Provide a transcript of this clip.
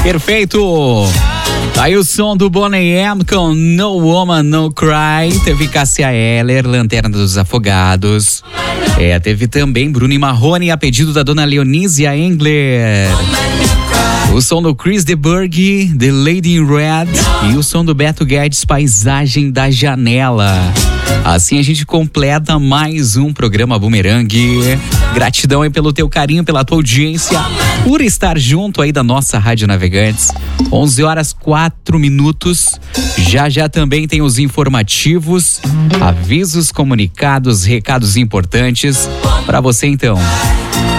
Perfeito! Tá aí o som do Boney M com No Woman No Cry. Teve Cássia Eller, Lanterna dos Afogados. Teve também Bruno e Marrone, a pedido da dona Leonísia Engler. O som do Chris de Burgh, The Lady in Red. E o som do Beto Guedes, Paisagem da Janela. Assim a gente completa mais um programa Bumerangue. Gratidão aí pelo teu carinho, pela tua audiência, por estar junto aí da nossa Rádio Navegantes. 11h04. Já também tem os informativos, avisos, comunicados, recados importantes para você então.